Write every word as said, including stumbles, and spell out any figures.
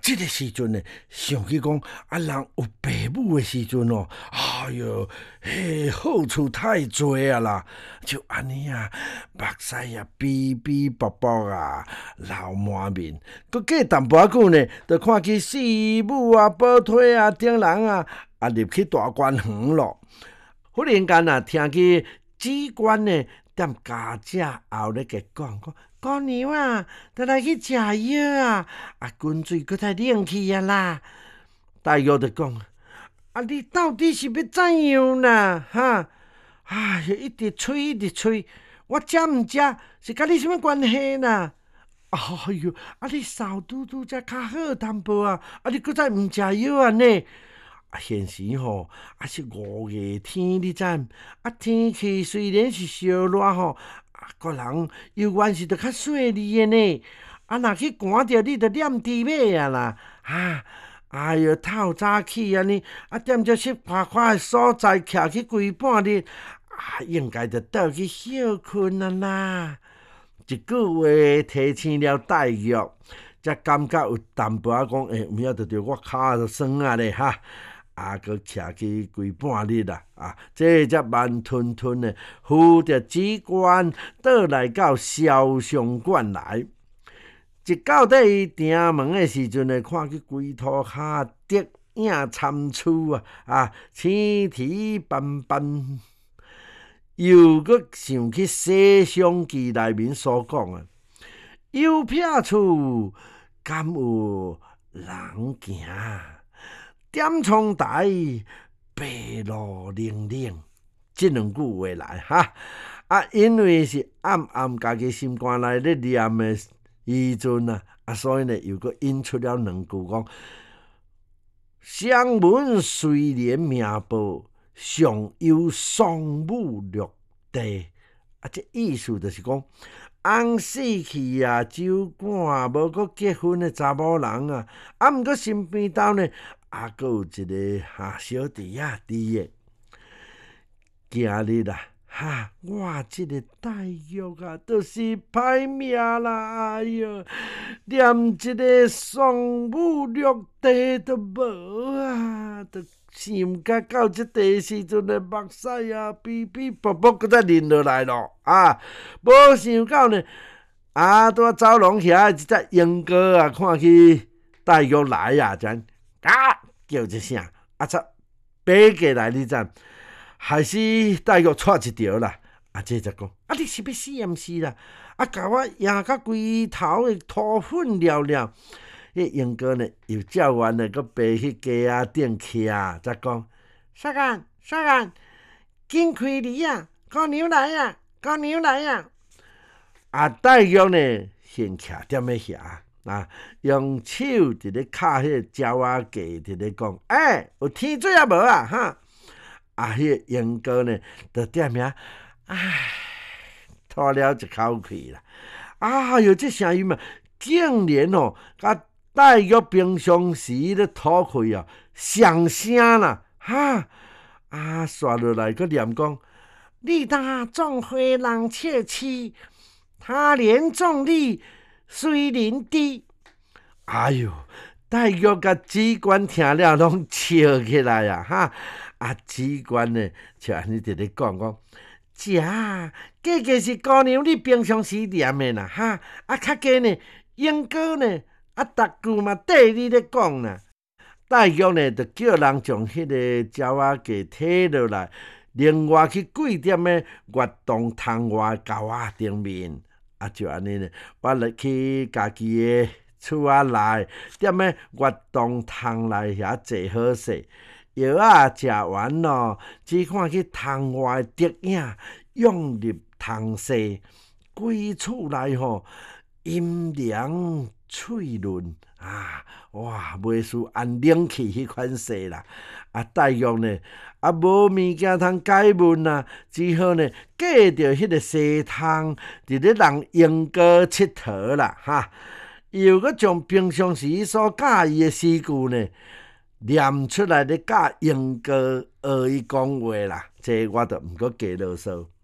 这个时阵呢，想起讲啊，人有爸母的时阵哦，哎哟，嘿，好处太多啊啦，就安尼啊，目屎啊，逼逼薄薄啊，流满面。佮过淡薄仔久呢，就看见四母啊、宝腿啊、顶人啊，啊入去大观园咯。忽然间啊，听见指官呢，踮家姐后咧个讲讲。姑娘啊，得来去食药啊！啊，滚水搁再冷去啊啦！大约就讲，啊，你到底是要怎样啦？哈！哎呀，一直吹一直吹，我食毋食是甲你什么关系啦？哎哟，啊，你扫嘟嘟才较好淡薄啊！啊，你搁再毋食药啊呢？啊，现时吼，啊是五月天，你知？啊，天气虽然是烧热吼。啊，个人犹原是着较细腻的呢。啊，若去寒着，你着念猪尾啊啦。啊，哎哟，透早起安尼，啊，踮只湿垮垮的所在徛去规半日，啊，应该着倒去休困啊啦。一句话提醒了大玉，才感觉有淡薄仔讲，诶、欸，毋晓得着我骹就酸啊咧哈。啊，佮徛去规半日啦！啊，这才慢吞吞的扶着机关倒来到肖像馆来。一到底订门的时阵呢，看去规涂骹滴影参差啊！啊，青提斑斑，又佮想起《西厢记》内面所讲啊，有撇厝，敢有人行？点窗台，白露冷冷，这两句话来哈啊，因为是暗暗家己心肝内咧念的时阵啊，啊，所以呢又搁引出了两句讲：香闻虽然名报，上有丧母落地。啊，这意思就是讲，翁死去啊，酒馆无搁结婚的查某人啊，啊，毋过身边头呢。啊，阁有一个哈小弟仔伫诶，今日啦，哈，我即个大玉啊，都是歹命啦！哎哟，连一个丧母落地都无啊！都想甲到即个时阵的目屎啊，哔哔啵啵，搁再淋落来咯啊！无想到呢，啊，拄走廊遐即只莺歌啊，看去大玉来啊，真。啊！叫一声，啊！才爬过来，你知？还是大约错一条啦。啊，这才讲，啊！你是要死毋是啦？啊！甲我压到规头的土粉了了。迄英哥呢，又照完了，搁爬去架仔顶徛，才讲：啥干啥干？紧开梨啊！姑娘来啊！姑娘来啊！啊！大约呢，先徛踮咧遐。啊！用手伫咧敲迄个鸟仔架，伫咧讲，哎、欸，有天水啊无啊？哈！啊，迄、那个英哥呢，就踮遐，唉，吐了一口气啦。啊哟，这声音嘛，竟然哦，甲大约平常时咧吐气啊，上声啦，哈！啊，刷落来个念讲，力大壮辉人切妻，他连重力。虽然低，哎哟，大约甲机关听了拢笑起来啊！哈，啊，机关呢，就安尼伫咧讲讲，姐，个个是姑娘你平常时念的啦，哈，啊，较加呢，英哥呢，啊，逐句嘛缀你咧讲啦。大约呢，就叫人将迄个鸟仔架摕落来，另外去几点的月洞窗外沟仔顶面。啊，就安尼呢，我入去家己的厝仔内，踮咧月洞窗内遐坐好势，药啊食完咯，只看去窗外的滴影涌入窗室，规厝内吼阴凉翠润啊，哇，袂输按冷气迄款势啦。啊，大约呢，啊无物件通解闷啊，只好呢，隔着迄个西窗，伫咧人莺歌佚佗啦，哈！又搁将平常时所教伊的诗句呢，念出来咧，教莺歌学伊讲话啦，这我就毋过加啰嗦。